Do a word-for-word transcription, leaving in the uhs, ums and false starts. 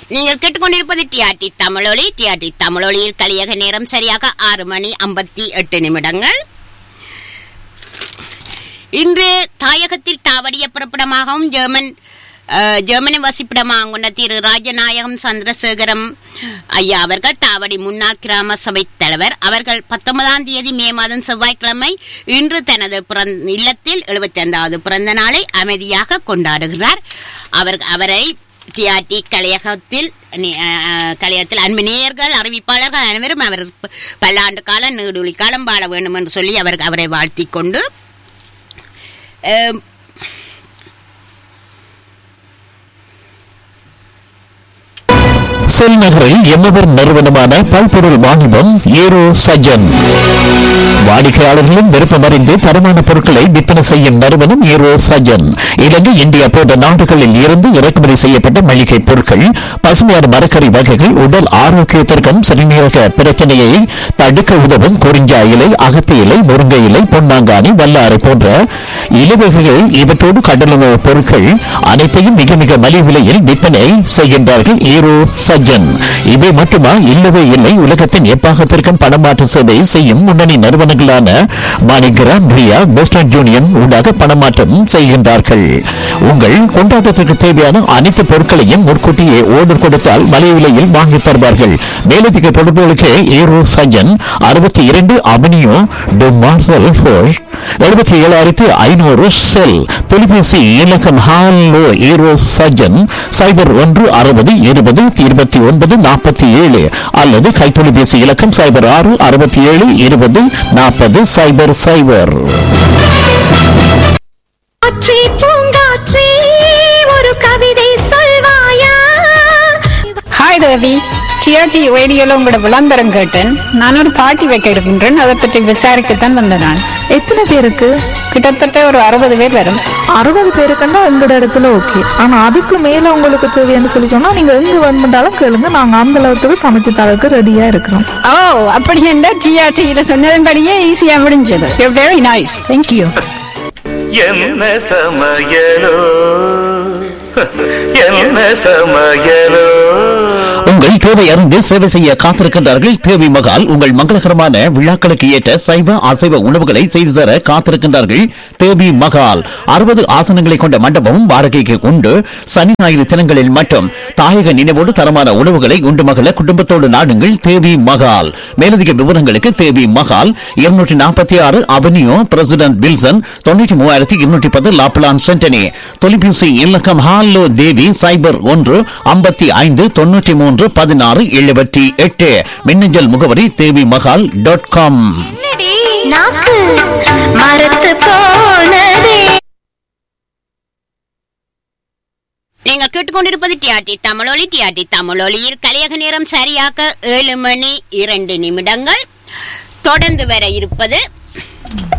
நீங்கள் கேட்டுக்கொண்டிருப்பது டிஆர்டி தமிழொலி. டிஆர்டி தமிழொலியில் கலியக நேரம் சரியாக ஆறு மணி ஐம்பத்தி எட்டு நிமிடங்கள். இன்று தாயகத்தில் தாவடிய புறப்படமாகவும் ஜெர்மன் ஜெர்மனி வசிப்பிடமாக கொண்ட திரு ராஜநாயகம் சந்திரசேகரம் ஐயா அவர்கள் தாவடி முன்னாள் கிராம சபை தலைவர் அவர்கள் பத்தொன்பதாம் தேதி மே மாதம் செவ்வாய்க்கிழமை இன்று தனது இல்லத்தில் எழுபத்தி ஐந்தாவது பிறந்த நாளை அமைதியாக கொண்டாடுகிறார். அவர் அவரை டிஆர்டி கலையகத்தில் கலையகத்தில் அன்பு நேயர்கள் அறிவிப்பாளர்கள் அனைவரும் அவர் பல்லாண்டு காலம் நீடுழி காலம் வாழ வேண்டும் என்று சொல்லி அவர் அவரை வாழ்த்தி கொண்டு செல் நகரில் எம்மவர் நிறுவனமான பல்பொருள் வாணிபம் ஏரோ சஜன் வாடிக்கையாளர்களும் விருப்பமறிந்து தரமான பொருட்களை விற்பனை செய்யும் நிறுவனம் ஏரோ சஜன். இலங்கை, இந்தியா போன்ற நாடுகளில் இருந்து இறக்குமதி செய்யப்பட்ட மளிகை பொருட்கள், பசுமையான மரக்கறி வகைகள், உடல் ஆரோக்கியத்திற்கும் சிறுநீரக பிரச்சனையை தடுக்க உதவும் குறிஞ்சா இலை, அகத்தி இலை, முருங்கை இலை, பொன்னாங்கானி, வல்லாரை போன்ற இலைவகைகள் இவற்றோடு கடலுணவு பொருட்கள் அனைத்தையும் மிக மிக மலிவு விலையில் விற்பனை செய்கின்றார்கள் ஏரோ சஜன். இவை மட்டுமா? இல்லவே இல்லை. உலகத்தின் எப்பாகத்திற்கும் பணமாற்று சேவை செய்யும் முன்னணி நிறுவனங்களான மாணிகிராம், ரியா, வெஸ்டர்ன் யூனியன் ஊடாக பணமாற்றம் செய்கின்றார்கள். உங்கள் கொண்டாட்டத்திற்கு தேவையான அனைத்து பொருட்களையும் முன்கூட்டியே ஓர்டர் கொடுத்தால் மலிவு விலையில் வாங்கி தருவார்கள். மேலதிக தொடர்புகளுக்கு ஏரோ சஜன் அறுபத்தி இரண்டு அவென்யூ டு மார்சல் ஃபோர்ஸ் எழுபத்தி ஏழாயிரத்தி ஐநூறு செல். தொலைபேசி இலக்கம் ஹாலோ ஏரோ சஜன் சைபர் ஒன்று அறுபது இருபது இருபத்தி ஒன்பது நாற்பத்தி ஏழு அல்லது கைத்தொலைபேசி இலக்கம் சைபர் ஆறு அறுபத்தி ஏழு இருபது நாற்பது சைபர் சைபர். ஒரு கவிதை சொல்வாயா? ஹாய் தேவி, டிஆர்டி ரேடியோல உங்களோட விளம்பரம் கேட்டேன். நான் ஒரு பார்ட்டி வைக்க இருக்கின்றேன், அதை பற்றி விசாரிக்கத்தான் வந்தேன். நான் எத்தனை பேருக்கு? கிட்டத்தட்ட ஒரு அறுபது பேர் வரும். அறுபது பேருக்குன்னா எங்களோட இடத்துல ஓகே. ஆனா அதுக்கு மேல உங்களுக்கு தேவைன்னு சொல்லி சொன்னா நீங்க எங்க வேணுமென்றாலும் கேளுங்க, நாங்க அந்த அளவுக்கு சமைச்சு தரக்கு ரெடியா இருக்கிறோம். ஓ, அப்படி என்ன? டிஆர்டியில சொன்னதன்படியே ஈஸியா முடிஞ்சது. Very nice, thank you. என்ன சமையலோ என்ன சமையலோ. உங்கள் தேவை அறிந்து சேவை செய்ய காத்திருக்கின்றார்கள் தேவி மகால். உங்கள் மங்களகரமான விழாக்களுக்கு ஏற்ற சைவ அசைவ உணவுகளை செய்து தர காத்திருக்கின்றார்கள் தேவி மகால். அறுபது ஆசனங்களை கொண்ட மண்டபமும் வாடகைக்கு உண்டு. சனி ஞாயிறு தினங்களில் மட்டும் தாயக நினைவோடு தரமான உணவுகளை உண்டு மகள குடும்பத்தோடு நாடுங்கள் தேவி மகால். மேலதிக விவரங்களுக்கு தேவி மகால் இருநூற்றி நாற்பத்தி ஆறு அவென்யூ பிரசிடென்ட் வில்சன் தொண்ணூற்றி மூவாயிரத்தி இருநூற்றி பத்து லாப்லான் சென்டனி. தொலைபேசி இலக்கம் ஹாலோ தேவி சைபர் ஒன்று ஐம்பத்தி ஐந்து தொண்ணூற்றி மூன்று பதினாறு எழுபத்தி எட்டு. மின்னஞ்சல் முகவரி தேவி மகால் டாட் காம். நீங்கள் கேட்டுக்கொண்டிருப்பது டிஆர்டி தமிழொலி. டிஆர்டி தமிழொலியில் கலியக நேரம் சரியாக ஏழு மணி இரண்டு நிமிடங்கள். தொடர்ந்து வர இருப்பது